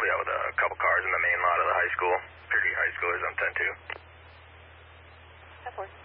be out with a couple cars in the main lot of the high school. Pretty high schoolers on 10-2. That works.